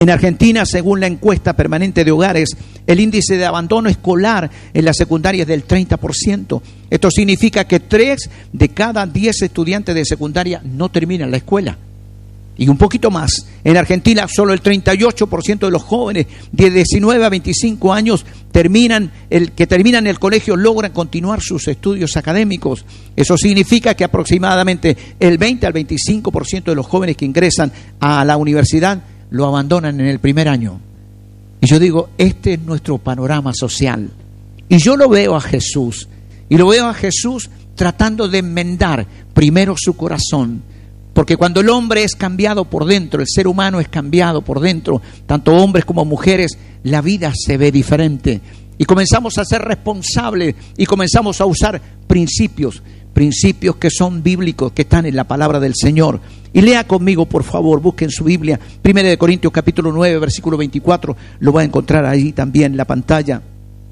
En Argentina, según la encuesta permanente de hogares, el índice de abandono escolar en la secundaria es del 30%. Esto significa que 3 de cada 10 estudiantes de secundaria no terminan la escuela. Y un poquito más. En Argentina, solo el 38% de los jóvenes de 19 a 25 años que terminan el colegio logran continuar sus estudios académicos. Eso significa que aproximadamente el 20 al 25% de los jóvenes que ingresan a la universidad lo abandonan en el primer año. Y yo digo, este es nuestro panorama social. Y yo lo veo a Jesús. Y lo veo a Jesús tratando de enmendar primero su corazón. Porque cuando el hombre es cambiado por dentro, el ser humano es cambiado por dentro, tanto hombres como mujeres, la vida se ve diferente. Y comenzamos a ser responsables y comenzamos a usar principios que son bíblicos, que están en la palabra del Señor. Y lea conmigo, por favor, busquen su Biblia, 1 Corintios capítulo 9, versículo 24, lo va a encontrar ahí también en la pantalla.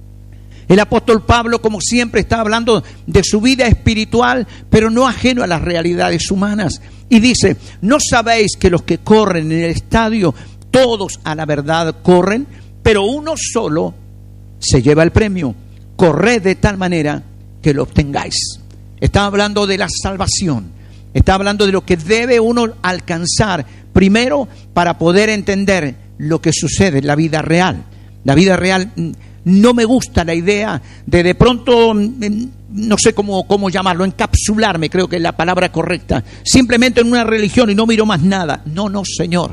El apóstol Pablo, como siempre, está hablando de su vida espiritual, pero no ajeno a las realidades humanas. Y dice, ¿no sabéis que los que corren en el estadio, todos a la verdad corren, pero uno solo se lleva el premio? Corred de tal manera que lo obtengáis. Está hablando de la salvación. Está hablando de lo que debe uno alcanzar primero para poder entender lo que sucede en la vida real. La vida real, no me gusta la idea de pronto, no sé cómo llamarlo, encapsularme, creo que es la palabra correcta, simplemente en una religión y no miro más nada. No, Señor.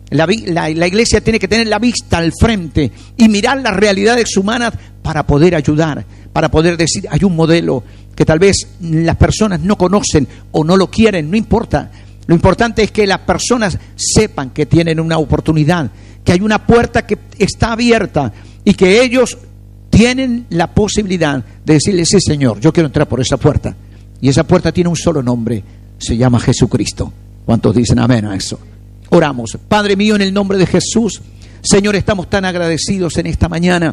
La iglesia tiene que tener la vista al frente y mirar las realidades humanas para poder ayudar, para poder decir, hay un modelo que tal vez las personas no conocen o no lo quieren, no importa. Lo importante es que las personas sepan que tienen una oportunidad, que hay una puerta que está abierta y que ellos tienen la posibilidad de decirle, sí, Señor, yo quiero entrar por esa puerta. Y esa puerta tiene un solo nombre, se llama Jesucristo. ¿Cuántos dicen amén a eso? Oramos. Padre mío, en el nombre de Jesús, Señor, estamos tan agradecidos en esta mañana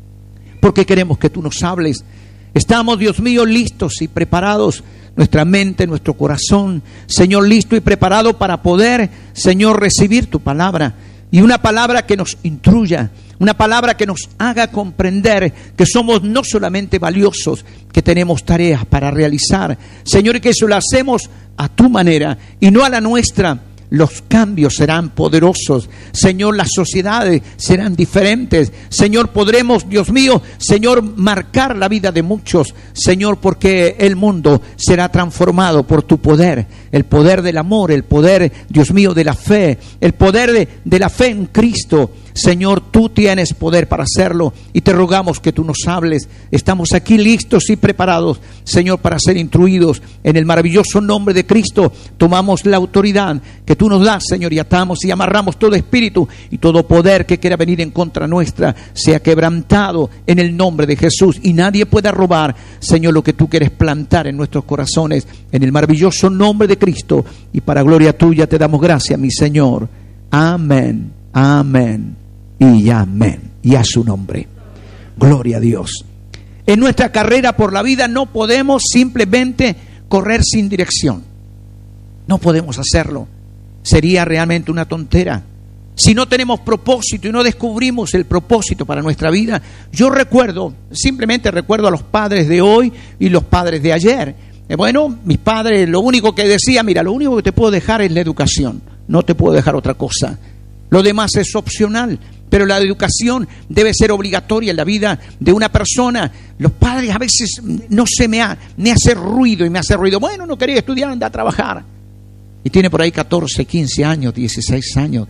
porque queremos que tú nos hables. Estamos, Dios mío, listos y preparados, nuestra mente, nuestro corazón, Señor, listo y preparado para poder, Señor, recibir tu palabra. Y una palabra que nos instruya, una palabra que nos haga comprender que somos no solamente valiosos, que tenemos tareas para realizar, Señor, y que eso lo hacemos a tu manera y no a la nuestra. Los cambios serán poderosos, Señor, las sociedades serán diferentes, Señor, podremos, Dios mío, Señor, marcar la vida de muchos, Señor, porque el mundo será transformado por tu poder, el poder del amor, el poder, Dios mío, de la fe, el poder de la fe en Cristo. Señor, tú tienes poder para hacerlo y te rogamos que tú nos hables. Estamos aquí listos y preparados, Señor, para ser instruidos. En el maravilloso nombre de Cristo tomamos la autoridad que tú nos das, Señor, y atamos y amarramos todo espíritu y todo poder que quiera venir en contra nuestra sea quebrantado en el nombre de Jesús, y nadie pueda robar, Señor, lo que tú quieres plantar en nuestros corazones, en el maravilloso nombre de Cristo, y para gloria tuya te damos gracias, mi Señor. Amén, amén y amén, y a su nombre. Gloria a Dios. En nuestra carrera por la vida no podemos simplemente correr sin dirección. No podemos hacerlo. Sería realmente una tontera. Si no tenemos propósito y no descubrimos el propósito para nuestra vida. Yo simplemente recuerdo a los padres de hoy y los padres de ayer. Bueno, mis padres, lo único que decía, mira, lo único que te puedo dejar es la educación. No te puedo dejar otra cosa. Lo demás es opcional. Pero la educación debe ser obligatoria en la vida de una persona. Los padres a veces me hace ruido y me hace ruido. Bueno, no quería estudiar, anda a trabajar. Y tiene por ahí 14, 15 años, 16 años.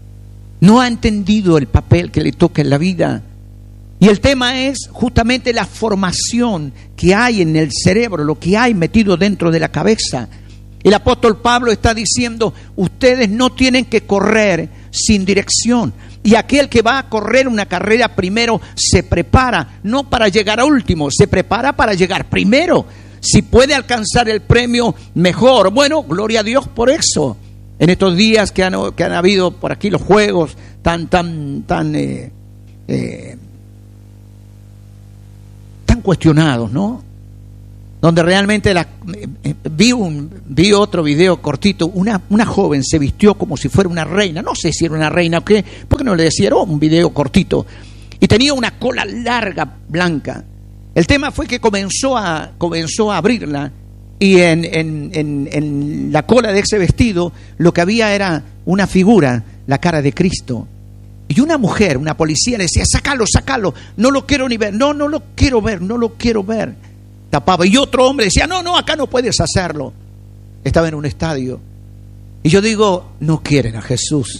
No ha entendido el papel que le toca en la vida. Y el tema es justamente la formación que hay en el cerebro, lo que hay metido dentro de la cabeza. El apóstol Pablo está diciendo, ustedes no tienen que correr sin dirección. Y aquel que va a correr una carrera primero se prepara, no para llegar a último, se prepara para llegar primero. Si puede alcanzar el premio, mejor. Bueno, gloria a Dios por eso. En estos días que han habido por aquí los juegos tan cuestionados, ¿no? donde realmente vi otro video cortito. Una joven se vistió como si fuera una reina. No sé si era una reina o qué, porque no le decía, era un video cortito. Y tenía una cola larga, blanca. El tema fue que comenzó a abrirla, y en la cola de ese vestido lo que había era una figura, la cara de Cristo. Y una mujer, una policía, le decía, sácalo, no lo quiero ni ver, no lo quiero ver. Tapaba. Y otro hombre decía, no, acá no puedes hacerlo. Estaba en un estadio. Y yo digo, no quieren a Jesús,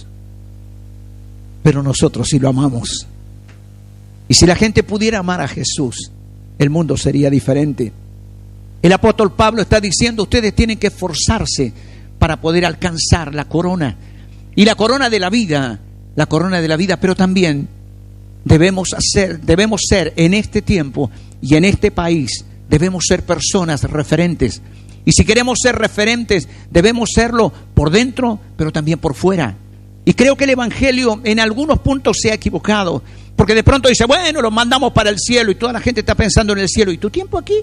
pero nosotros sí lo amamos. Y si la gente pudiera amar a Jesús, el mundo sería diferente. El apóstol Pablo está diciendo, ustedes tienen que esforzarse para poder alcanzar la corona. Y la corona de la vida, pero también debemos ser en este tiempo y en este país, debemos ser personas referentes. Y si queremos ser referentes, debemos serlo por dentro, pero también por fuera. Y creo que el Evangelio en algunos puntos se ha equivocado, porque de pronto dice, bueno, los mandamos para el cielo, y toda la gente está pensando en el cielo. ¿Y tu tiempo aquí?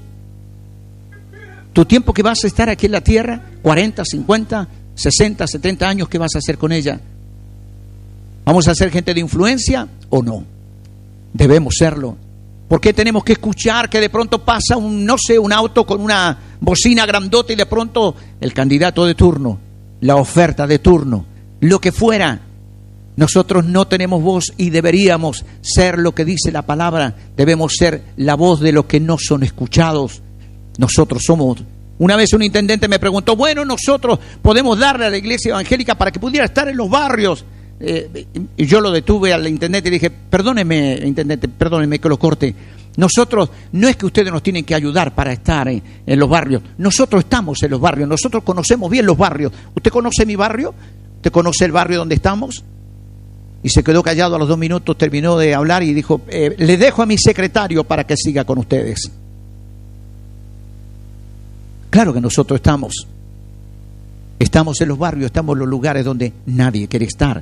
¿Tu tiempo que vas a estar aquí en la tierra? 40, 50, 60, 70 años, ¿qué vas a hacer con ella? ¿Vamos a ser gente de influencia o no? Debemos serlo. ¿Por qué tenemos que escuchar que de pronto pasa un auto con una bocina grandota y de pronto el candidato de turno, la oferta de turno, lo que fuera? Nosotros no tenemos voz y deberíamos ser lo que dice la palabra. Debemos ser la voz de los que no son escuchados. Nosotros somos. Una vez un intendente me preguntó, bueno, nosotros podemos darle a la iglesia evangélica para que pudiera estar en los barrios. Y yo lo detuve al intendente y dije, perdóneme, intendente, perdóneme que lo corte. Nosotros, no es que ustedes nos tienen que ayudar para estar en los barrios. Nosotros estamos en los barrios, nosotros conocemos bien los barrios. ¿Usted conoce mi barrio? ¿Usted conoce el barrio donde estamos? Y se quedó callado. A los 2 minutos terminó de hablar y dijo, le dejo a mi secretario para que siga con ustedes. Claro que nosotros estamos en los barrios, estamos en los lugares donde nadie quiere estar.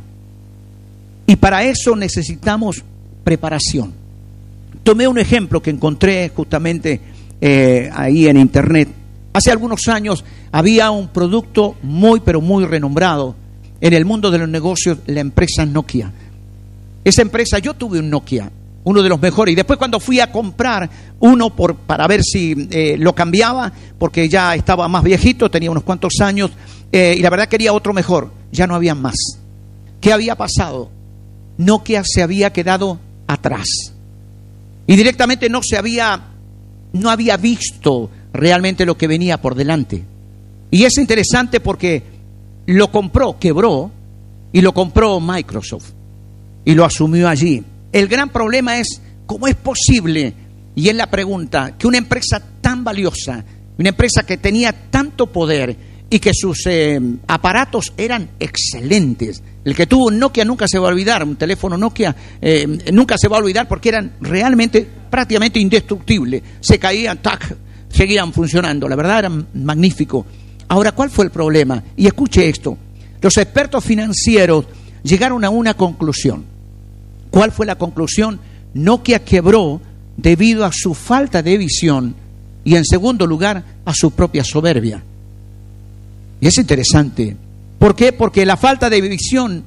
Y para eso necesitamos preparación. Tomé un ejemplo que encontré justamente ahí en internet. Hace algunos años había un producto muy, pero muy renombrado en el mundo de los negocios, la empresa Nokia. Esa empresa, yo tuve un Nokia, uno de los mejores, y después cuando fui a comprar uno para ver si lo cambiaba, porque ya estaba más viejito, tenía unos cuantos años, y la verdad quería otro mejor, ya no había más. ¿Qué había pasado? Nokia se había quedado atrás y directamente no había visto realmente lo que venía por delante. Y es interesante porque quebró y lo compró Microsoft y lo asumió allí. El gran problema es cómo es posible, y es la pregunta, que una empresa tan valiosa, una empresa que tenía tanto poder y que sus aparatos eran excelentes. El que tuvo un Nokia nunca se va a olvidar, un teléfono Nokia nunca se va a olvidar, porque eran realmente prácticamente indestructibles. Se caían, seguían funcionando, la verdad eran magníficos. Ahora, ¿cuál fue el problema? Y escuche esto, los expertos financieros llegaron a una conclusión. ¿Cuál fue la conclusión? Nokia quebró debido a su falta de visión y, en segundo lugar, a su propia soberbia. Y es interesante. ¿Por qué? Porque la falta de visión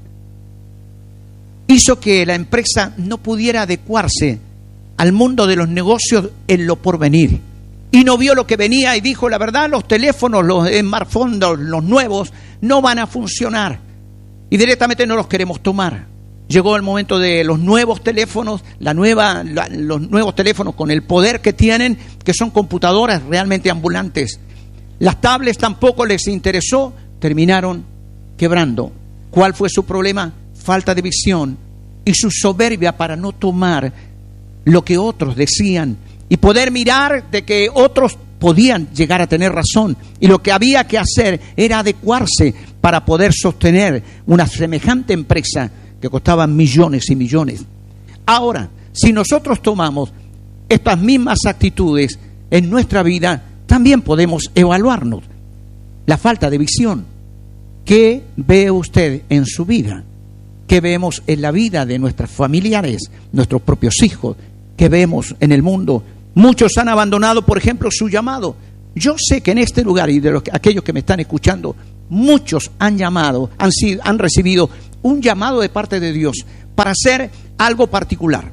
hizo que la empresa no pudiera adecuarse al mundo de los negocios en lo porvenir. Y no vio lo que venía y dijo, la verdad, los teléfonos, los smartphones, los nuevos, no van a funcionar. Y directamente no los queremos tomar. Llegó el momento de los nuevos teléfonos, los nuevos teléfonos con el poder que tienen, que son computadoras realmente ambulantes. Las tablets tampoco les interesó, terminaron quebrando. ¿Cuál fue su problema? Falta de visión y su soberbia para no tomar lo que otros decían y poder mirar de que otros podían llegar a tener razón, y lo que había que hacer era adecuarse para poder sostener una semejante empresa que costaba millones y millones. Ahora, si nosotros tomamos estas mismas actitudes en nuestra vida, también podemos evaluarnos. La falta de visión. ¿Qué ve usted en su vida? ¿Qué vemos en la vida de nuestros familiares, nuestros propios hijos? ¿Qué vemos en el mundo? Muchos han abandonado, por ejemplo, su llamado. Yo sé que en este lugar y de aquellos que me están escuchando, muchos han recibido un llamado de parte de Dios para hacer algo particular.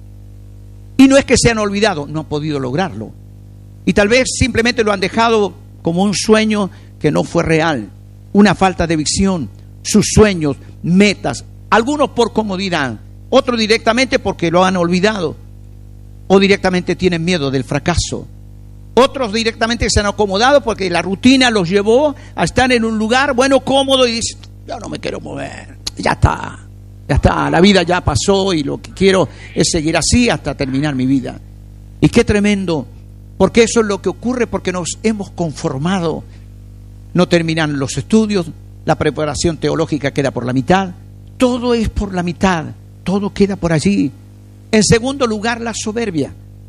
Y no es que se han olvidado, no han podido lograrlo. Y tal vez simplemente lo han dejado como un sueño que no fue real, una falta de visión, sus sueños, metas, algunos por comodidad, otros directamente porque lo han olvidado, o directamente tienen miedo del fracaso. Otros directamente se han acomodado porque la rutina los llevó a estar en un lugar bueno, cómodo, y dicen, yo no me quiero mover, ya está, la vida ya pasó y lo que quiero es seguir así hasta terminar mi vida. Y qué tremendo, porque eso es lo que ocurre, porque nos hemos conformado. No terminan los estudios, la preparación teológica queda por la mitad, todo es por la mitad, todo queda por allí. En segundo lugar, la soberbia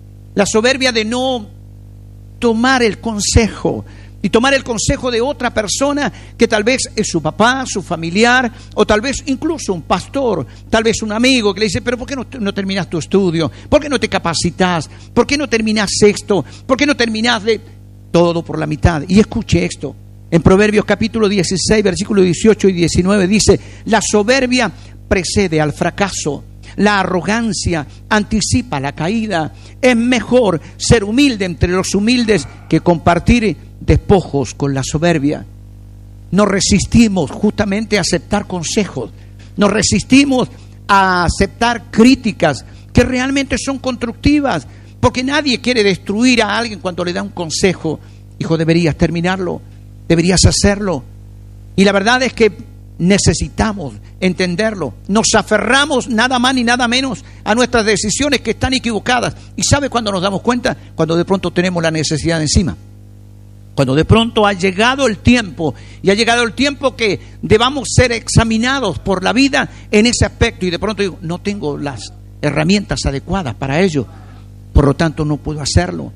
de no tomar el consejo y tomar el consejo de otra persona que tal vez es su papá, su familiar, o tal vez incluso un pastor, tal vez un amigo que le dice, pero ¿por qué no terminas tu estudio? ¿Por qué no te capacitas? ¿Por qué no terminas esto? ¿Por qué no terminas de...? Todo por la mitad. Y escuche esto, en Proverbios capítulo 16, versículos 18 y 19 dice, la soberbia precede al fracaso, la arrogancia anticipa la caída. Es mejor ser humilde entre los humildes que compartir despojos con la soberbia. Nos resistimos justamente a aceptar consejos, nos resistimos a aceptar críticas que realmente son constructivas, porque nadie quiere destruir a alguien cuando le da un consejo. Hijo, deberías terminarlo, deberías hacerlo. Y la verdad es que necesitamos entenderlo. Nos aferramos nada más ni nada menos a nuestras decisiones que están equivocadas. ¿Y sabe cuándo nos damos cuenta? Cuando de pronto tenemos la necesidad encima. Cuando de pronto ha llegado el tiempo, y ha llegado el tiempo que debamos ser examinados por la vida en ese aspecto, y de pronto digo, no tengo las herramientas adecuadas para ello, por lo tanto no puedo hacerlo.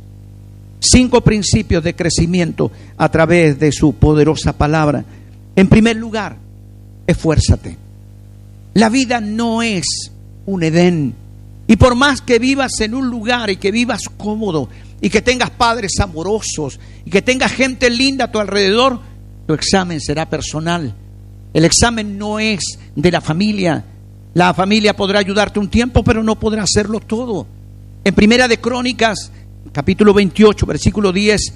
5 principios de crecimiento a través de su poderosa palabra. En primer lugar, esfuérzate. La vida no es un Edén, y por más que vivas en un lugar y que vivas cómodo y que tengas padres amorosos y que tengas gente linda a tu alrededor, tu examen será personal. El examen no es de la familia. La familia podrá ayudarte un tiempo, pero no podrá hacerlo todo. En Primera de Crónicas, capítulo 28, versículo 10,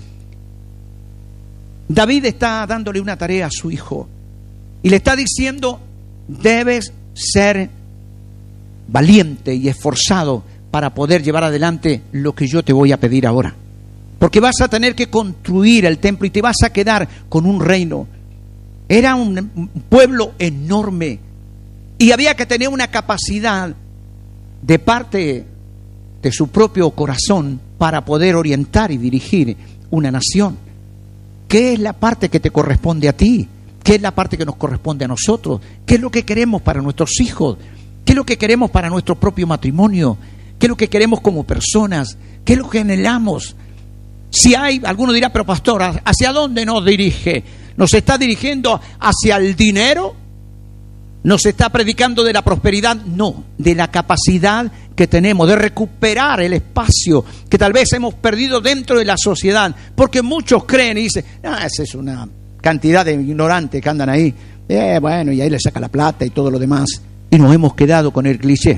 David está dándole una tarea a su hijo y le está diciendo, debes ser valiente y esforzado para poder llevar adelante lo que yo te voy a pedir ahora. Porque vas a tener que construir el templo y te vas a quedar con un reino. Era un pueblo enorme y había que tener una capacidad de parte de su propio corazón para poder orientar y dirigir una nación. ¿Qué es la parte que te corresponde a ti? ¿Qué es la parte que nos corresponde a nosotros? ¿Qué es lo que queremos para nuestros hijos? ¿Qué es lo que queremos para nuestro propio matrimonio? ¿Qué es lo que queremos como personas? ¿Qué es lo que anhelamos? Si hay, alguno dirá, pero pastor, ¿hacia dónde nos dirige? ¿Nos está dirigiendo hacia el dinero? ¿Nos está predicando de la prosperidad? No, de la capacidad que tenemos de recuperar el espacio que tal vez hemos perdido dentro de la sociedad, porque muchos creen y dicen, esa es una cantidad de ignorantes que andan ahí, bueno, y ahí le saca la plata y todo lo demás, y nos hemos quedado con el cliché.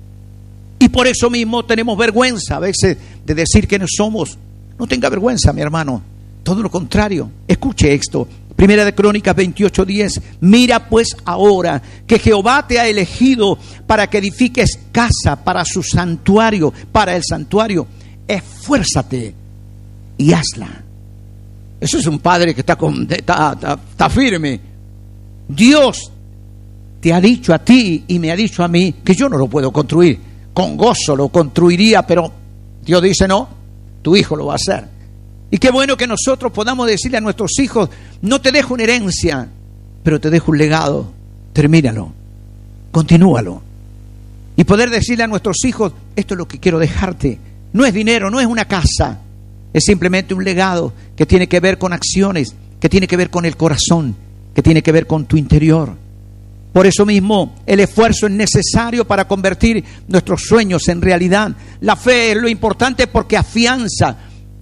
Y por eso mismo tenemos vergüenza a veces de decir que no somos. No tenga vergüenza, mi hermano, todo lo contrario. Escuche esto, Primera de Crónicas 28:10, mira pues ahora que Jehová te ha elegido para que edifiques casa para su santuario, para el santuario, esfuérzate y hazla. Eso es un padre que está firme. Dios te ha dicho a ti y me ha dicho a mí que yo no lo puedo construir. Con gozo lo construiría, pero Dios dice no, tu hijo lo va a hacer. Y qué bueno que nosotros podamos decirle a nuestros hijos, no te dejo una herencia, pero te dejo un legado, termínalo, continúalo. Y poder decirle a nuestros hijos, esto es lo que quiero dejarte. No es dinero, no es una casa, es simplemente un legado que tiene que ver con acciones, que tiene que ver con el corazón, que tiene que ver con tu interior. Por eso mismo el esfuerzo es necesario para convertir nuestros sueños en realidad. La fe es lo importante porque afianza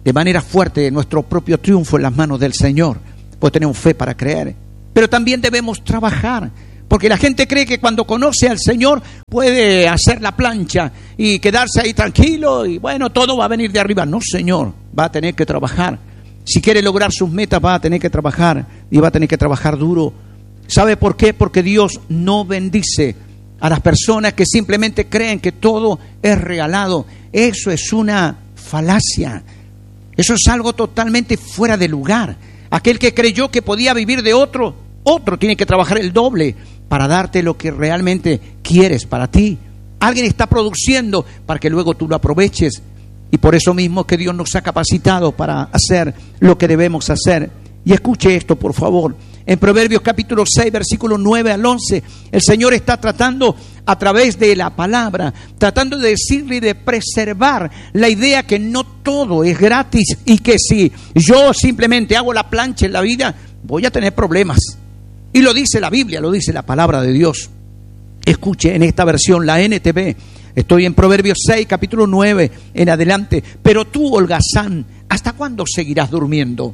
de manera fuerte nuestro propio triunfo en las manos del Señor, pues tenemos fe para creer. Pero también debemos trabajar, porque la gente cree que cuando conoce al Señor puede hacer la plancha y quedarse ahí tranquilo y bueno, todo va a venir de arriba. No, Señor, va a tener que trabajar. Si quiere lograr sus metas, va a tener que trabajar y va a tener que trabajar duro. ¿Sabe por qué? Porque Dios no bendice a las personas que simplemente creen que todo es regalado. Eso es una falacia. Eso es algo totalmente fuera de lugar. Aquel que creyó que podía vivir de otro tiene que trabajar el doble para darte lo que realmente quieres para ti. Alguien está produciendo para que luego tú lo aproveches. Y por eso mismo que Dios nos ha capacitado para hacer lo que debemos hacer. Y escuche esto, por favor. En Proverbios capítulo 6, versículos 9 al 11, el Señor está tratando a través de la palabra, tratando de decirle y de preservar la idea que no todo es gratis y que si yo simplemente hago la plancha en la vida, voy a tener problemas. Y lo dice la Biblia, lo dice la palabra de Dios. Escuche en esta versión, la NTV. Estoy en Proverbios 6, capítulo 9 en adelante. Pero tú, holgazán, ¿hasta cuándo seguirás durmiendo?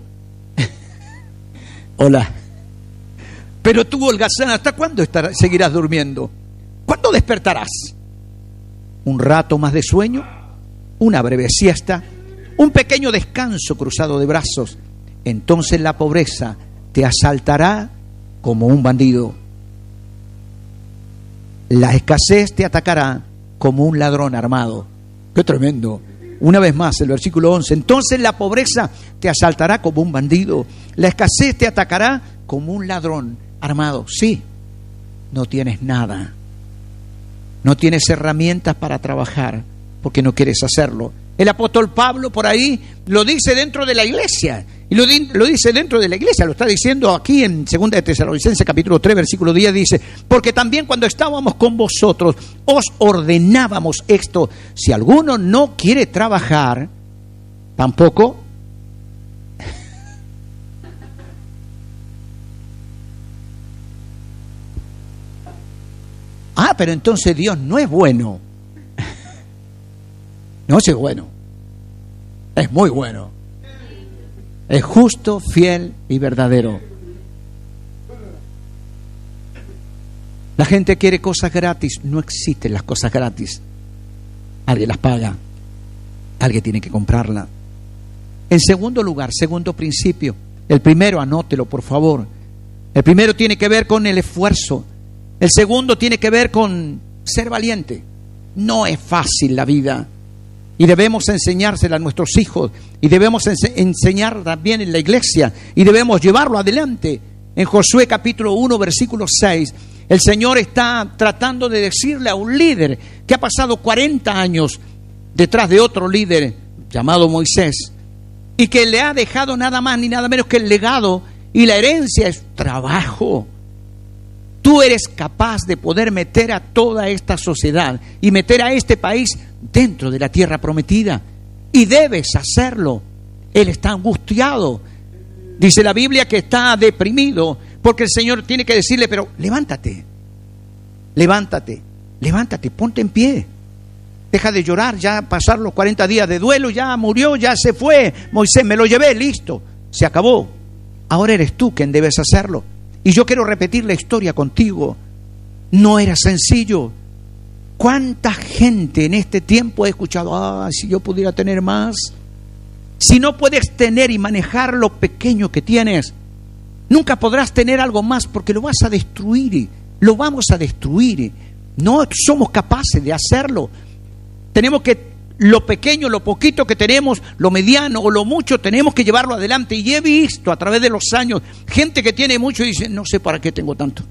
Hola. Pero tú, holgazán, ¿hasta cuándo seguirás durmiendo? ¿Cuándo despertarás? ¿Un rato más de sueño? ¿Una breve siesta? ¿Un pequeño descanso cruzado de brazos? Entonces la pobreza te asaltará como un bandido. La escasez te atacará como un ladrón armado. ¡Qué tremendo! Una vez más, el versículo 11. Entonces la pobreza te asaltará como un bandido. La escasez te atacará como un ladrón armado. Sí, no tienes nada. No tienes herramientas para trabajar porque no quieres hacerlo. El apóstol Pablo por ahí lo dice dentro de la iglesia. Y lo dice dentro de la iglesia. Lo está diciendo aquí en 2 de Tesalonicenses capítulo 3 versículo 10. Dice: porque también cuando estábamos con vosotros os ordenábamos esto: si alguno no quiere trabajar, tampoco pero entonces Dios no es bueno. No es bueno, es muy bueno. Es justo, fiel y verdadero. La gente quiere cosas gratis. No existen las cosas gratis. Alguien las paga. Alguien tiene que comprarla. En segundo lugar, segundo principio. El primero, anótelo por favor. El primero tiene que ver con el esfuerzo. El segundo tiene que ver con ser valiente. No es fácil la vida. Y debemos enseñársela a nuestros hijos. Y debemos enseñar también en la iglesia. Y debemos llevarlo adelante. En Josué capítulo 1 versículo 6, el Señor está tratando de decirle a un líder que ha pasado 40 años detrás de otro líder llamado Moisés, y que le ha dejado nada más ni nada menos que el legado y la herencia es trabajo. Tú eres capaz de poder meter a toda esta sociedad y meter a este país dentro de la tierra prometida. Y debes hacerlo. Él está angustiado. Dice la Biblia que está deprimido porque el Señor tiene que decirle: pero levántate, levántate, levántate, ponte en pie. Deja de llorar, ya pasaron los 40 días de duelo, ya murió, ya se fue. Moisés, me lo llevé, listo, se acabó. Ahora eres tú quien debes hacerlo. Y yo quiero repetir la historia contigo. No era sencillo. ¿Cuánta gente en este tiempo ha escuchado: si yo pudiera tener más? Si no puedes tener y manejar lo pequeño que tienes, nunca podrás tener algo más porque lo vas a destruir. Lo vamos a destruir. No somos capaces de hacerlo. Tenemos que, lo pequeño, lo poquito que tenemos, lo mediano o lo mucho, tenemos que llevarlo adelante. Y he visto a través de los años gente que tiene mucho y dice: no sé para qué tengo tanto.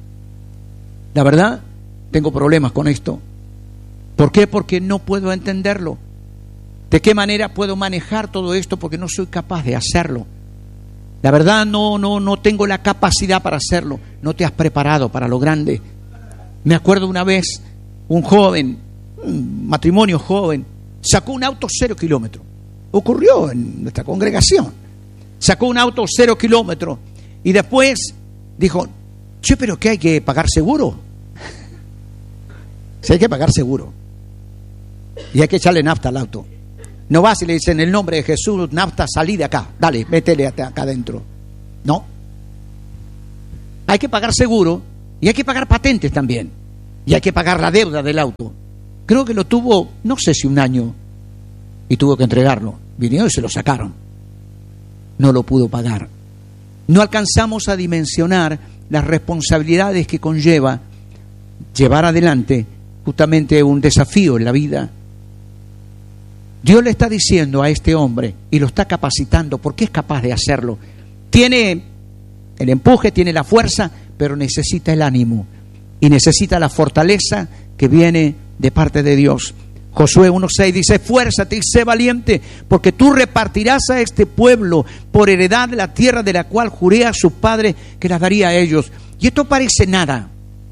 La verdad, tengo problemas con esto. ¿Por qué? Porque no puedo entenderlo. ¿De qué manera puedo manejar todo esto? Porque no soy capaz de hacerlo. La verdad, no tengo la capacidad para hacerlo. No te has preparado para lo grande. Me acuerdo una vez, un joven, un matrimonio joven, sacó un auto 0 kilómetros. Ocurrió en nuestra congregación. Sacó un auto 0 kilómetros y después dijo: che, pero ¿qué hay que pagar seguro? Sí, hay que pagar seguro. Y hay que echarle nafta al auto. No vas y le dicen en el nombre de Jesús, Nafta, salí de acá, dale, métele acá adentro. No. Hay que pagar seguro y hay que pagar patentes también. Y hay que pagar la deuda del auto. Creo que lo tuvo, no sé si un año, y tuvo que entregarlo. Vinieron y se lo sacaron. No lo pudo pagar. No alcanzamos a dimensionar las responsabilidades que conlleva llevar adelante justamente un desafío en la vida. Dios le está diciendo a este hombre y lo está capacitando porque es capaz de hacerlo. Tiene el empuje, tiene la fuerza, pero necesita el ánimo y necesita la fortaleza que viene de parte de Dios. Josué 1:6 dice: esfuérzate y sé valiente, porque tú repartirás a este pueblo por heredad de la tierra de la cual juré a sus padres que la daría a ellos. Y esto parece nada.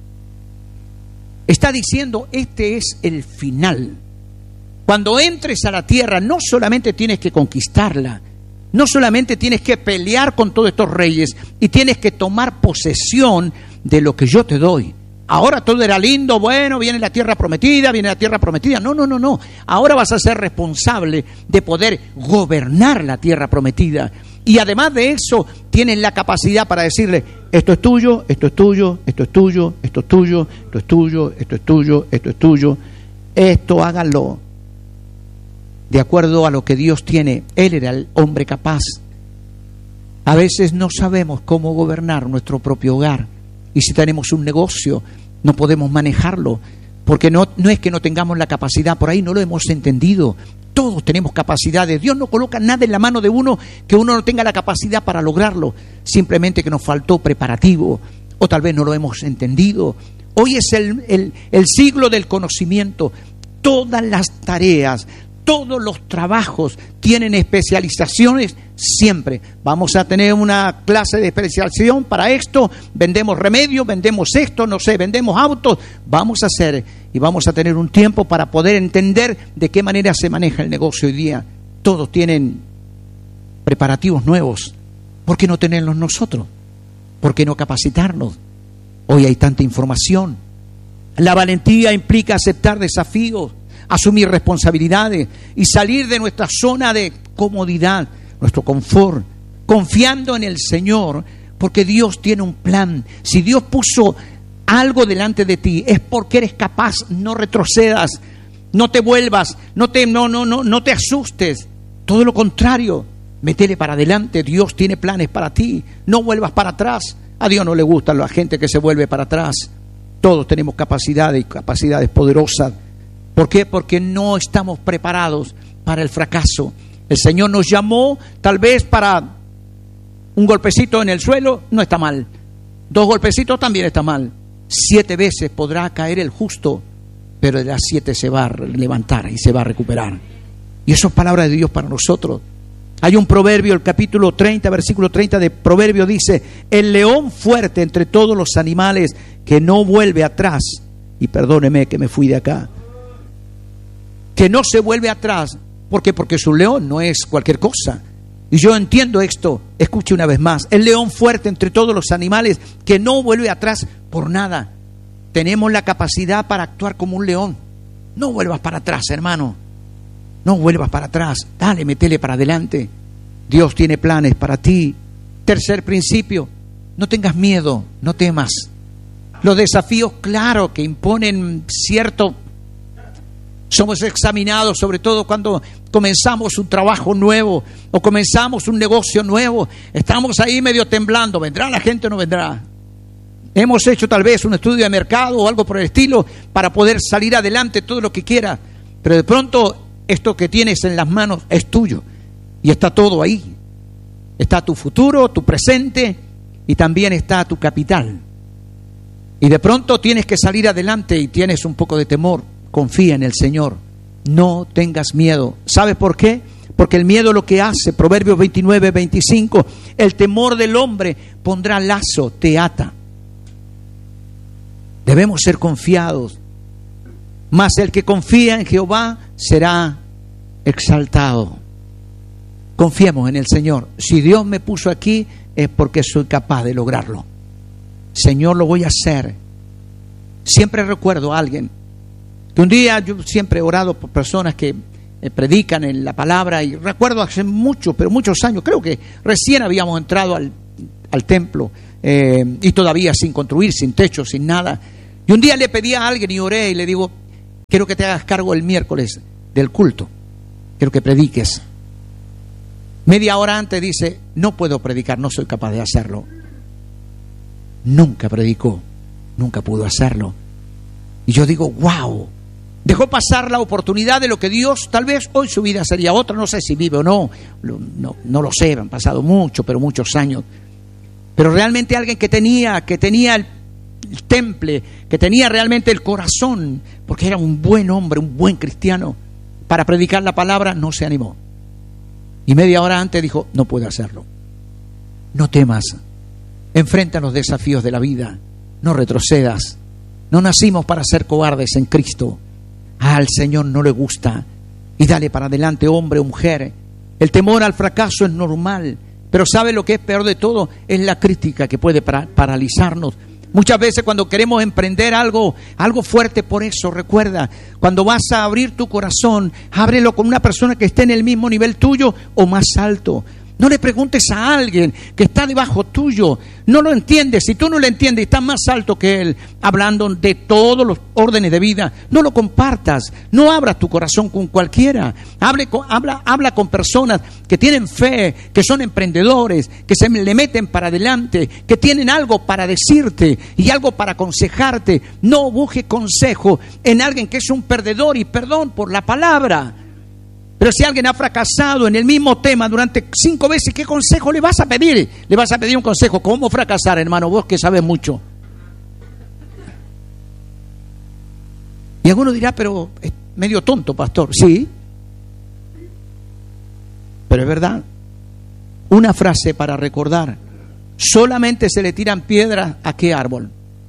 Está diciendo, este es el final. Cuando entres a la tierra, no solamente tienes que conquistarla, no solamente tienes que pelear con todos estos reyes y tienes que tomar posesión de lo que yo te doy. Ahora todo era lindo, bueno, viene la tierra prometida. No. Ahora vas a ser responsable de poder gobernar la tierra prometida. Y además de eso, tienes la capacidad para decirle, esto es tuyo, esto es tuyo, esto es tuyo, esto es tuyo, esto es tuyo, esto es tuyo, esto es tuyo. Esto háganlo de acuerdo a lo que Dios tiene. Él era el hombre capaz. A veces no sabemos cómo gobernar nuestro propio hogar. Y si tenemos un negocio, no podemos manejarlo, porque no es que no tengamos la capacidad, por ahí no lo hemos entendido. Todos tenemos capacidades. Dios no coloca nada en la mano de uno que uno no tenga la capacidad para lograrlo. Simplemente que nos faltó preparativo, o tal vez no lo hemos entendido. Hoy es el siglo del conocimiento. Todas las tareas, todos los trabajos tienen especializaciones siempre. Vamos a tener una clase de especialización para esto, vendemos remedios, vendemos esto, no sé, vendemos autos. Vamos a hacer y vamos a tener un tiempo para poder entender de qué manera se maneja el negocio hoy día. Todos tienen preparativos nuevos. ¿Por qué no tenerlos nosotros? ¿Por qué no capacitarnos? Hoy hay tanta información. La valentía implica aceptar desafíos, asumir responsabilidades y salir de nuestra zona de comodidad, nuestro confort, confiando en el Señor, porque Dios tiene un plan. Si Dios puso algo delante de ti, es porque eres capaz. No retrocedas, no te vuelvas, no te asustes. Todo lo contrario, métele para adelante. Dios tiene planes para ti. No vuelvas para atrás. A Dios no le gusta la gente que se vuelve para atrás. Todos tenemos capacidades y capacidades poderosas. ¿Por qué? Porque no estamos preparados para el fracaso. El Señor nos llamó tal vez para un golpecito en el suelo, no está mal. 2 golpecitos también está mal. 7 veces podrá caer el justo, pero de las 7 se va a levantar y se va a recuperar. Y eso es palabra de Dios para nosotros. Hay un proverbio, el capítulo 30, versículo 30 de Proverbio dice: el león fuerte entre todos los animales que no vuelve atrás. Y perdóneme que me fui de acá. Que no se vuelve atrás. ¿Por qué? Porque su león no es cualquier cosa. Y yo entiendo esto. Escuche una vez más. El león fuerte entre todos los animales que no vuelve atrás por nada. Tenemos la capacidad para actuar como un león. No vuelvas para atrás, hermano. No vuelvas para atrás. Dale, métele para adelante. Dios tiene planes para ti. Tercer principio. No tengas miedo, no temas. Los desafíos, claro, que imponen cierto... Somos examinados, sobre todo cuando comenzamos un trabajo nuevo o comenzamos un negocio nuevo. Estamos ahí medio temblando. ¿Vendrá la gente o no vendrá? Hemos hecho tal vez un estudio de mercado o algo por el estilo para poder salir adelante todo lo que quiera. Pero de pronto esto que tienes en las manos es tuyo y está todo ahí. Está tu futuro, tu presente y también está tu capital. Y de pronto tienes que salir adelante y tienes un poco de temor. Confía en el Señor, no tengas miedo. ¿Sabes por qué? Porque el miedo lo que hace, Proverbios 29, 25, el temor del hombre pondrá lazo, te ata. Debemos ser confiados, mas el que confía en Jehová será exaltado. Confiemos en el Señor. Si Dios me puso aquí es porque soy capaz de lograrlo. Señor, lo voy a hacer. Siempre recuerdo a alguien que un día, yo siempre he orado por personas que predican en la palabra, y recuerdo hace muchos años, creo que recién habíamos entrado al templo, y todavía sin construir, sin techo, sin nada. Y un día le pedí a alguien y oré y le digo, quiero que te hagas cargo el miércoles del culto, quiero que prediques. Media hora antes dice, no puedo predicar, no soy capaz de hacerlo. Nunca predicó, nunca pudo hacerlo. Y yo digo, wow, dejó pasar la oportunidad de lo que Dios, tal vez hoy su vida sería otra, no sé si vive o no lo sé, han pasado muchos años. Pero realmente alguien que tenía el temple, que tenía realmente el corazón, porque era un buen hombre, un buen cristiano, para predicar la palabra, no se animó. Y media hora antes dijo, no puedo hacerlo. No temas, enfrenta los desafíos de la vida, no retrocedas. No nacimos para ser cobardes en Cristo. Al Señor no le gusta. Y dale para adelante, hombre o mujer. El temor al fracaso es normal, pero ¿sabe lo que es peor de todo? Es la crítica que puede paralizarnos. Muchas veces cuando queremos emprender algo fuerte, por eso recuerda, cuando vas a abrir tu corazón, ábrelo con una persona que esté en el mismo nivel tuyo o más alto. No le preguntes a alguien que está debajo tuyo, no lo entiendes. Si tú no lo entiendes y estás más alto que él, hablando de todos los órdenes de vida, no lo compartas, no abras tu corazón con cualquiera. Habla con personas que tienen fe, que son emprendedores, que se le meten para adelante, que tienen algo para decirte y algo para aconsejarte. No busques consejo en alguien que es un perdedor, y perdón por la palabra. Pero si alguien ha fracasado en el mismo tema durante 5 veces, ¿qué consejo le vas a pedir? Le vas a pedir un consejo. ¿Cómo fracasar, hermano? Vos que sabes mucho. Y alguno dirá, pero es medio tonto, pastor. Sí. Pero es verdad. Una frase para recordar. Solamente se le tiran piedras ¿a qué árbol?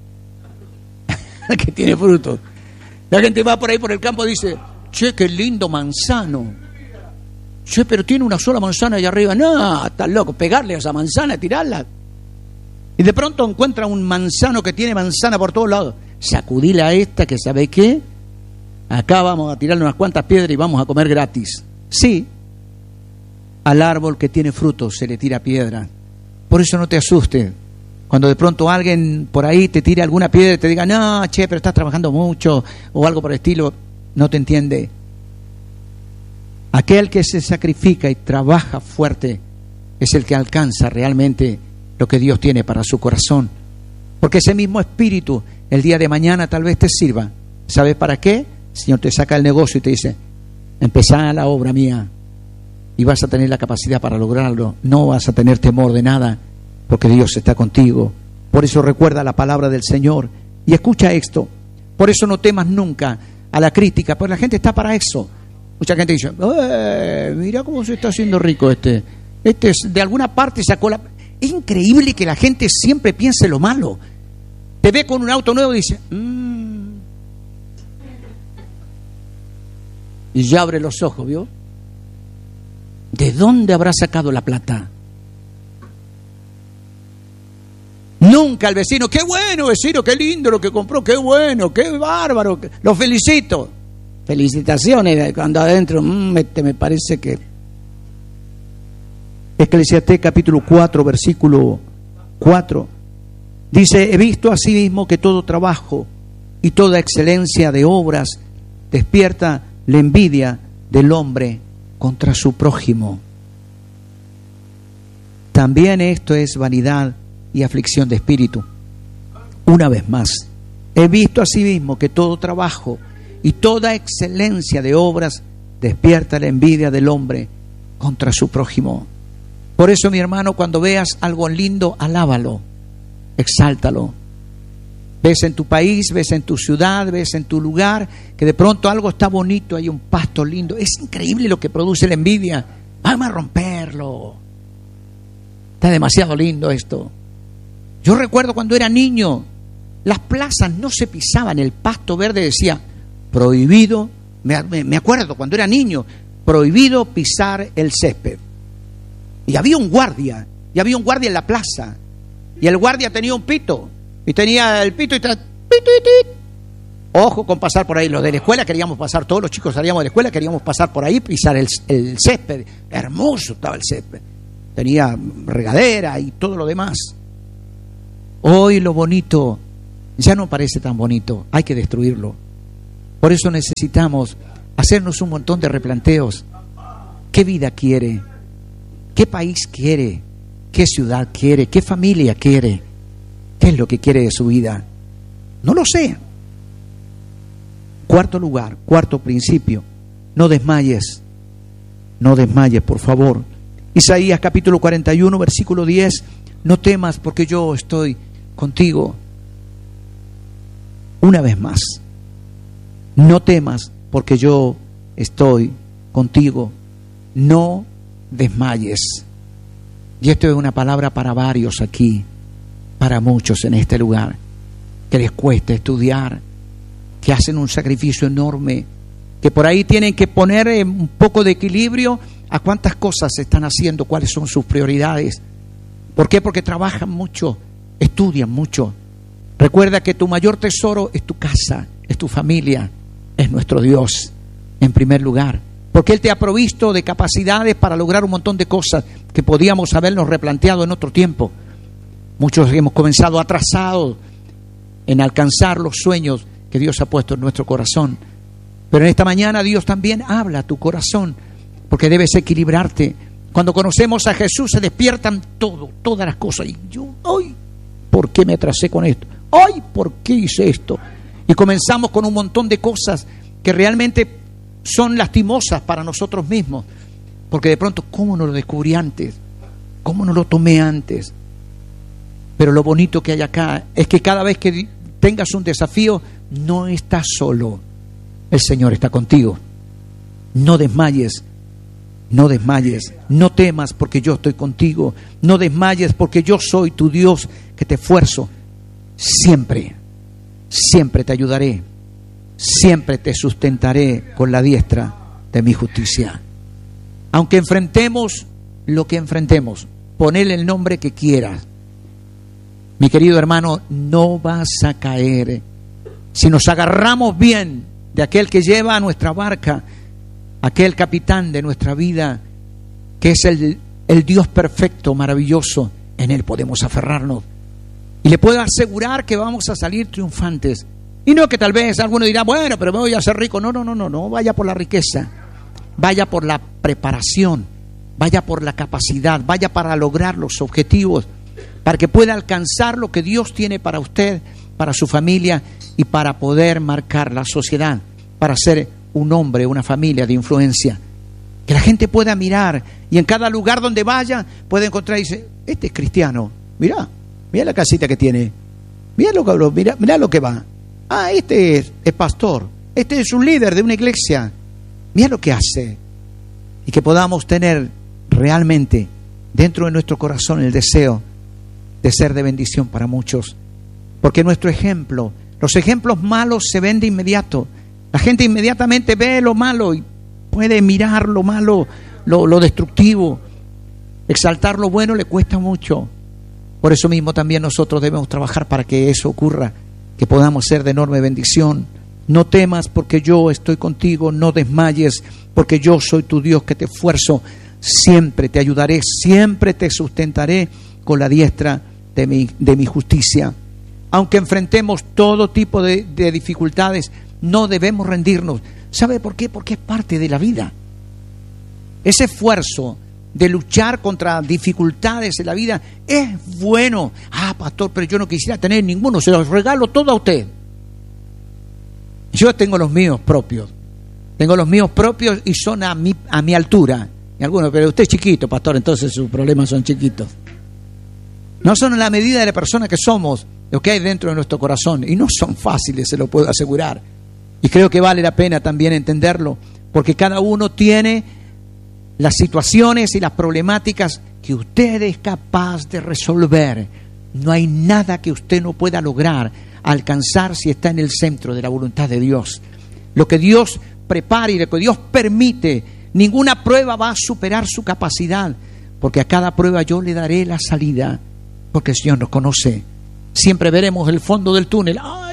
Que tiene frutos. La gente va por ahí por el campo y dice, che, qué lindo manzano. Che, pero tiene una sola manzana allá arriba. No, estás loco, pegarle a esa manzana, tirarla. Y de pronto encuentra un manzano que tiene manzana por todos lados. Sacudila a esta que ¿sabe qué? Acá vamos a tirarle unas cuantas piedras y vamos a comer gratis. Sí, al árbol que tiene frutos se le tira piedra. Por eso no te asustes. Cuando de pronto alguien por ahí te tire alguna piedra y te diga, no, che, pero estás trabajando mucho o algo por el estilo, no te entiende. Aquel que se sacrifica y trabaja fuerte es el que alcanza realmente lo que Dios tiene para su corazón. Porque ese mismo espíritu el día de mañana tal vez te sirva. ¿Sabes para qué? El Señor te saca el negocio y te dice, empezá la obra mía y vas a tener la capacidad para lograrlo. No vas a tener temor de nada porque Dios está contigo. Por eso recuerda la palabra del Señor y escucha esto. Por eso no temas nunca a la crítica, porque la gente está para eso. Mucha gente dice, mira cómo se está haciendo rico este de alguna parte sacó la... Es increíble que la gente siempre piense lo malo. Te ve con un auto nuevo y dice, y ya abre los ojos, ¿vio? ¿De dónde habrá sacado la plata? Nunca el vecino, qué bueno vecino, qué lindo lo que compró, qué bueno, qué bárbaro, lo felicito. Felicitaciones, cuando adentro, me parece que... Eclesiastés capítulo 4, versículo 4, dice, he visto asimismo que todo trabajo y toda excelencia de obras despierta la envidia del hombre contra su prójimo. También esto es vanidad y aflicción de espíritu. Una vez más, he visto asimismo que todo trabajo y toda excelencia de obras despierta la envidia del hombre contra su prójimo. Por eso, mi hermano, cuando veas algo lindo, alábalo, exáltalo. Ves en tu país, ves en tu ciudad, ves en tu lugar, que de pronto algo está bonito, hay un pasto lindo. Es increíble lo que produce la envidia. Vamos a romperlo. Está demasiado lindo esto. Yo recuerdo cuando era niño, las plazas no se pisaban, el pasto verde decía, prohibido, me acuerdo cuando era niño, prohibido pisar el césped. Y había un guardia en la plaza, y el guardia tenía un pito, y tenía el pito y Ojo con pasar por ahí. Los de la escuela queríamos pasar, todos los chicos salíamos de la escuela, queríamos pasar por ahí, pisar el césped. Hermoso estaba el césped. Tenía regadera y todo lo demás. Hoy lo bonito ya no parece tan bonito. Hay que destruirlo. Por eso necesitamos hacernos un montón de replanteos. ¿Qué vida quiere? ¿Qué país quiere? ¿Qué ciudad quiere? ¿Qué familia quiere? ¿Qué es lo que quiere de su vida? No lo sé. Cuarto lugar, cuarto principio, no desmayes. No desmayes, por favor. Isaías capítulo 41, versículo 10, no temas porque yo estoy contigo. Una vez más, no temas porque yo estoy contigo. No desmayes. Y esto es una palabra para varios aquí, para muchos en este lugar, que les cuesta estudiar, que hacen un sacrificio enorme, que por ahí tienen que poner un poco de equilibrio a cuántas cosas se están haciendo, cuáles son sus prioridades. ¿Por qué? Porque trabajan mucho, estudian mucho. Recuerda que tu mayor tesoro es tu casa, es tu familia, es nuestro Dios, en primer lugar. Porque Él te ha provisto de capacidades para lograr un montón de cosas que podíamos habernos replanteado en otro tiempo. Muchos hemos comenzado atrasados en alcanzar los sueños que Dios ha puesto en nuestro corazón. Pero en esta mañana Dios también habla a tu corazón, porque debes equilibrarte. Cuando conocemos a Jesús se despiertan todas las cosas. Y yo, hoy, ¿por qué me atrasé con esto? Hoy, ¿por qué hice esto? Y comenzamos con un montón de cosas que realmente son lastimosas para nosotros mismos. Porque de pronto, ¿cómo no lo descubrí antes? ¿Cómo no lo tomé antes? Pero lo bonito que hay acá es que cada vez que tengas un desafío, no estás solo. El Señor está contigo. No desmayes. No desmayes. No temas porque yo estoy contigo. No desmayes porque yo soy tu Dios que te esfuerzo. Siempre, siempre te ayudaré. Siempre te sustentaré con la diestra de mi justicia. Aunque enfrentemos lo que enfrentemos, ponle el nombre que quieras. Mi querido hermano, no vas a caer. Si nos agarramos bien de aquel que lleva a nuestra barca, aquel capitán de nuestra vida, que es el Dios perfecto, maravilloso, en Él podemos aferrarnos. Y le puedo asegurar que vamos a salir triunfantes. Y no que tal vez alguno dirá, bueno, pero me voy a hacer rico. No vaya por la riqueza. Vaya por la preparación. Vaya por la capacidad. Vaya para lograr los objetivos, para que pueda alcanzar lo que Dios tiene para usted, para su familia y para poder marcar la sociedad, para ser un hombre, una familia de influencia. Que la gente pueda mirar y en cada lugar donde vaya pueda encontrar y dice, este es cristiano, mirá la casita que tiene, mirá lo que va. Ah, este es pastor, este es un líder de una iglesia, mirá lo que hace. Y que podamos tener realmente dentro de nuestro corazón el deseo de ser de bendición para muchos. Porque nuestro ejemplo, los ejemplos malos se ven de inmediato. La gente inmediatamente ve lo malo y puede mirar lo malo, lo destructivo. Exaltar lo bueno le cuesta mucho. Por eso mismo también nosotros debemos trabajar para que eso ocurra, que podamos ser de enorme bendición. No temas porque yo estoy contigo, no desmayes porque yo soy tu Dios que te esfuerzo. Siempre te ayudaré, siempre te sustentaré con la diestra de mi justicia. Aunque enfrentemos todo tipo de dificultades, no debemos rendirnos. ¿Sabe por qué? Porque es parte de la vida. Ese esfuerzo de luchar contra dificultades en la vida es bueno. Ah, pastor, pero yo no quisiera tener ninguno, se los regalo todo a usted. Yo tengo los míos propios. Y son a mi altura. Y algunos, pero usted es chiquito, pastor, entonces sus problemas son chiquitos. No son a la medida de la persona que somos, lo que hay dentro de nuestro corazón. Y no son fáciles, se lo puedo asegurar. Y creo que vale la pena también entenderlo, porque cada uno tiene las situaciones y las problemáticas que usted es capaz de resolver. No hay nada que usted no pueda lograr alcanzar si está en el centro de la voluntad de Dios. Lo que Dios prepara y lo que Dios permite, ninguna prueba va a superar su capacidad, porque a cada prueba yo le daré la salida, porque el Señor nos conoce. Siempre veremos el fondo del túnel. Ay,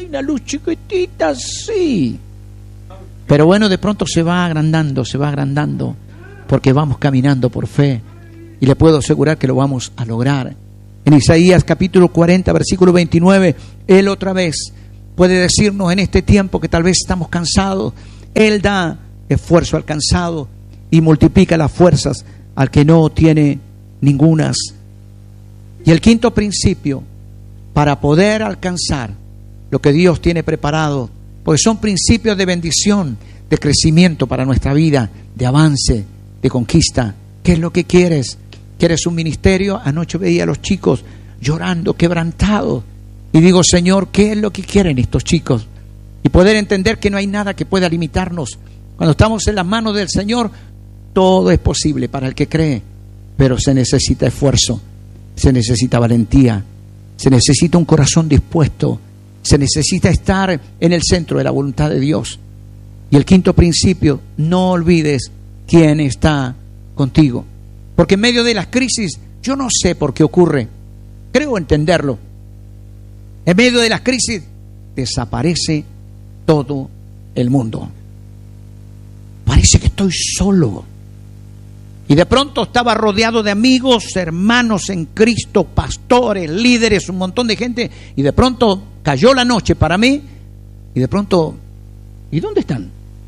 una luz chiquitita, sí. Pero bueno, de pronto se va agrandando, porque vamos caminando por fe. Y le puedo asegurar que lo vamos a lograr. En Isaías capítulo 40, versículo 29, Él otra vez puede decirnos en este tiempo que tal vez estamos cansados. Él da esfuerzo al cansado y multiplica las fuerzas al que no tiene ningunas. Y el quinto principio, para poder alcanzar lo que Dios tiene preparado, porque son principios de bendición, de crecimiento para nuestra vida, de avance, de conquista. ¿Qué es lo que quieres? ¿Quieres un ministerio? Anoche veía a los chicos llorando, quebrantados, y digo, Señor, ¿qué es lo que quieren estos chicos? Y poder entender que no hay nada que pueda limitarnos. Cuando estamos en las manos del Señor, todo es posible para el que cree, pero se necesita esfuerzo, se necesita valentía, se necesita un corazón dispuesto, se necesita estar en el centro de la voluntad de Dios. Y el quinto principio, no olvides quién está contigo. Porque en medio de las crisis, yo no sé por qué ocurre, creo entenderlo. En medio de las crisis, desaparece todo el mundo. Parece que estoy solo. Y de pronto estaba rodeado de amigos, hermanos en Cristo, pastores, líderes, un montón de gente. Y de pronto cayó la noche para mí. Y de pronto, ¿y dónde están?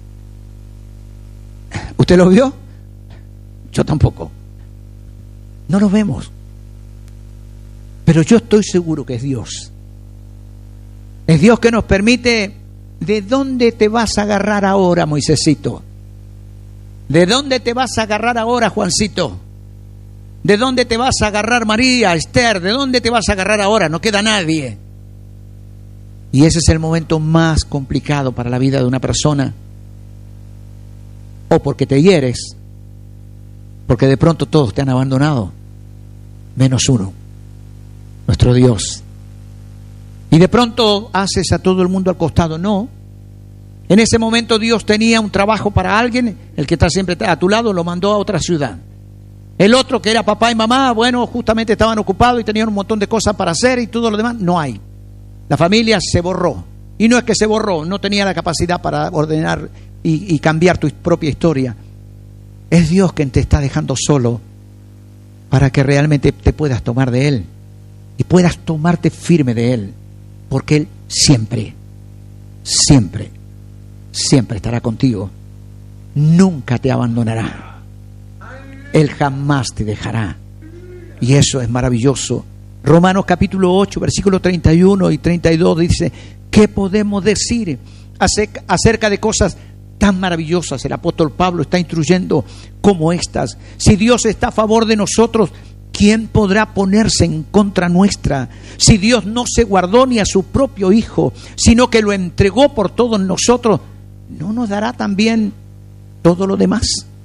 ¿Usted lo vio? Yo tampoco. No lo vemos. Pero yo estoy seguro que es Dios. Es Dios que nos permite. ¿De dónde te vas a agarrar ahora, Moisésito? ¿De dónde te vas a agarrar ahora, Juancito? ¿De dónde te vas a agarrar, María, Esther? ¿De dónde te vas a agarrar ahora? No queda nadie. Y ese es el momento más complicado para la vida de una persona. O porque te hieres, porque de pronto todos te han abandonado, menos uno, nuestro Dios. Y de pronto haces a todo el mundo al costado. No. En ese momento Dios tenía un trabajo para alguien, el que está siempre a tu lado lo mandó a otra ciudad. El otro, que era papá y mamá, bueno, justamente estaban ocupados y tenían un montón de cosas para hacer y todo lo demás, no hay. La familia se borró. Y no es que se borró, no tenía la capacidad para ordenar y cambiar tu propia historia. Es Dios quien te está dejando solo para que realmente te puedas tomar de Él y puedas tomarte firme de Él, porque Él siempre estará contigo. Nunca te abandonará. Él jamás te dejará. Y eso es maravilloso. Romanos capítulo 8, versículos 31 y 32 dice, ¿qué podemos decir acerca de cosas tan maravillosas? El apóstol Pablo está instruyendo como estas. Si Dios está a favor de nosotros, ¿quién podrá ponerse en contra nuestra? Si Dios no se guardó ni a su propio Hijo, sino que lo entregó por todos nosotros, ¿no nos dará también todo lo demás?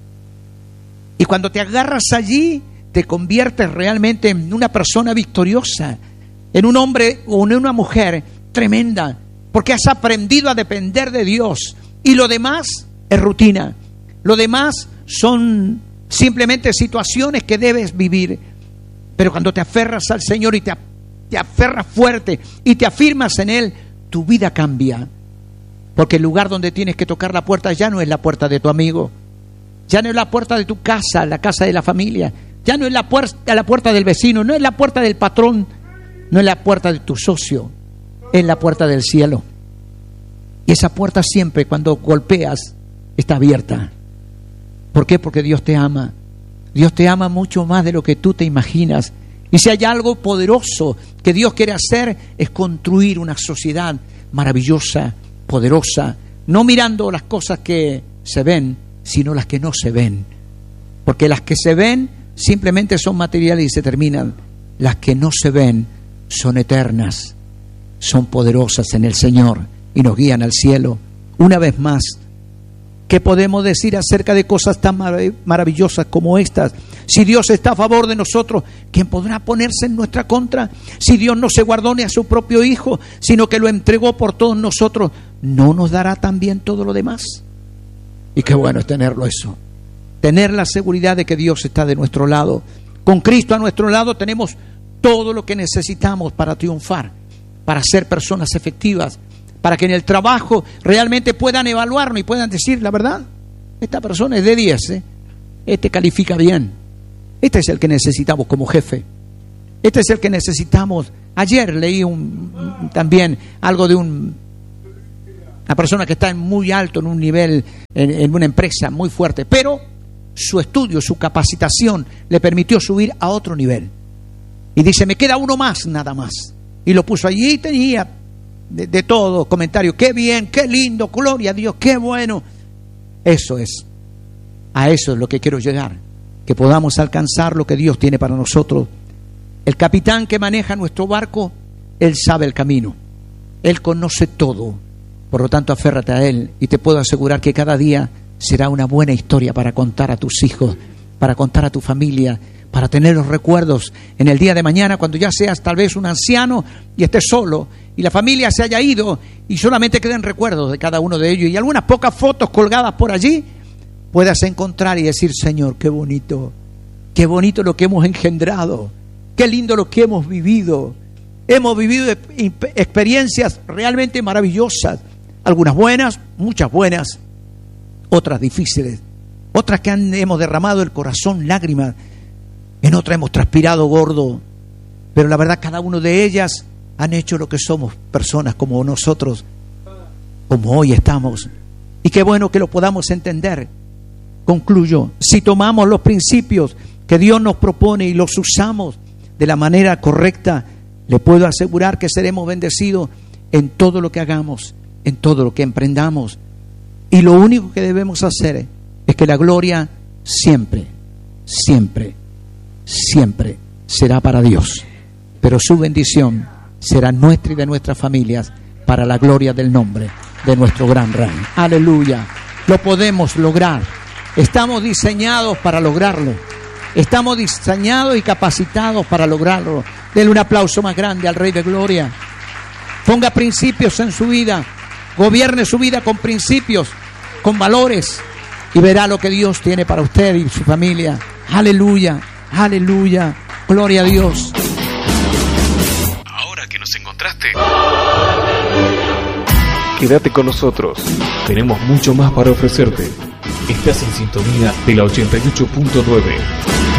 Y cuando te agarras allí, te conviertes realmente en una persona victoriosa, en un hombre o en una mujer tremenda, porque has aprendido a depender de Dios. Y lo demás es rutina. Lo demás son simplemente situaciones que debes vivir. Pero cuando te aferras al Señor y te aferras fuerte y te afirmas en Él, tu vida cambia. Porque el lugar donde tienes que tocar la puerta ya no es la puerta de tu amigo, ya no es la puerta de tu casa, la casa de la familia, ya no es la puerta del vecino, no es la puerta del patrón, no es la puerta de tu socio, es la puerta del cielo. Y esa puerta siempre, cuando golpeas, está abierta. ¿Por qué? Porque Dios te ama. Dios te ama mucho más de lo que tú te imaginas. Y si hay algo poderoso que Dios quiere hacer, es construir una sociedad maravillosa, poderosa, no mirando las cosas que se ven, sino las que no se ven. Porque las que se ven simplemente son materiales y se terminan. Las que no se ven son eternas, son poderosas en el Señor y nos guían al cielo. Una vez más, ¿qué podemos decir acerca de cosas tan maravillosas como estas? Si Dios está a favor de nosotros, ¿quién podrá ponerse en nuestra contra? Si Dios no se guardó ni a su propio Hijo, sino que lo entregó por todos nosotros, ¿no nos dará también todo lo demás? Y qué bueno es tenerlo eso. Tener la seguridad de que Dios está de nuestro lado. Con Cristo a nuestro lado tenemos todo lo que necesitamos para triunfar, para ser personas efectivas, para que en el trabajo realmente puedan evaluarnos y puedan decir, la verdad, esta persona es de 10, este califica bien, este es el que necesitamos como jefe, este es el que necesitamos. Ayer leí también algo de una persona que está muy alto en un nivel, en una empresa muy fuerte, pero su estudio, su capacitación le permitió subir a otro nivel. Y dice, me queda uno más, nada más. Y lo puso allí y tenía de todo comentarios. Qué bien, qué lindo, gloria a Dios, qué bueno. Eso es. A eso es lo que quiero llegar. Que podamos alcanzar lo que Dios tiene para nosotros. El capitán que maneja nuestro barco, él sabe el camino. Él conoce todo. Por lo tanto, aférrate a él. Y te puedo asegurar que cada día será una buena historia para contar a tus hijos, para contar a tu familia, para tener los recuerdos en el día de mañana, cuando ya seas tal vez un anciano y estés solo y la familia se haya ido y solamente queden recuerdos de cada uno de ellos y algunas pocas fotos colgadas por allí, puedas encontrar y decir, Señor, qué bonito lo que hemos engendrado, qué lindo lo que hemos vivido experiencias realmente maravillosas, algunas buenas, muchas buenas, otras difíciles, otras que hemos derramado el corazón, lágrimas, en otras hemos transpirado gordo, pero la verdad cada uno de ellas han hecho lo que somos, personas como nosotros, como hoy estamos. Y qué bueno que lo podamos entender. Concluyo, si tomamos los principios que Dios nos propone y los usamos de la manera correcta, le puedo asegurar que seremos bendecidos en todo lo que hagamos, en todo lo que emprendamos. Y lo único que debemos hacer es que la gloria siempre, siempre, siempre será para Dios, pero su bendición será nuestra y de nuestras familias para la gloria del nombre de nuestro gran Rey. Aleluya. Lo podemos lograr. Estamos diseñados para lograrlo. Estamos diseñados y capacitados para lograrlo. Denle un aplauso más grande al Rey de Gloria. Ponga principios en su vida. Gobierne su vida con principios, con valores, y verá lo que Dios tiene para usted y su familia. Aleluya. Aleluya, gloria a Dios. Ahora que nos encontraste, quédate con nosotros. Tenemos mucho más para ofrecerte. Estás en sintonía de la 88.9.